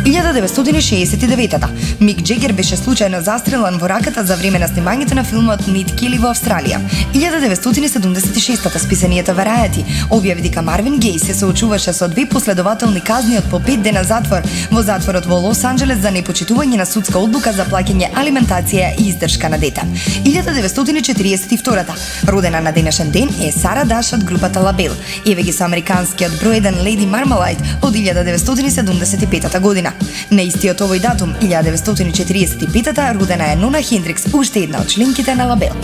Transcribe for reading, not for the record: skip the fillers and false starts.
1969-та. Мик Джегер беше случајно застрелан во раката за време на снимањето на филмот Нит Кели во Австралија. 1976-та списанието Variety објави дека Марвин Геј се соочуваше со 2 последователни казни од по 5 дена затвор во затворот во Лос Анџелес за непочитување на судска одлука за плаќање алиментација и издршка на дете. 1942-та. Родена на денешен ден е Сара Даш од групата Лабел. Еве ги со американскиот број 1 Lady Marmalade од 1975 година. На истиот овој датум, 1945-та, родена е Нона Хендрикс, уште една од членките на Лабел.